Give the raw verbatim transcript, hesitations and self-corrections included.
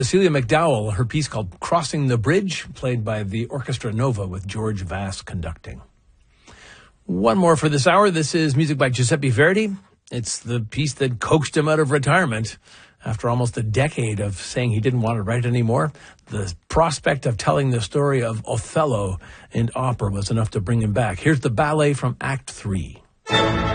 Cecilia McDowell, her piece called Crossing the Bridge, played by the Orchestra Nova with George Vass conducting. One more for this hour. This is music by Giuseppe Verdi. It's the piece that coaxed him out of retirement after almost a decade of saying he didn't want to write anymore. The prospect of telling the story of Othello in opera was enough to bring him back. Here's the ballet from Act Three.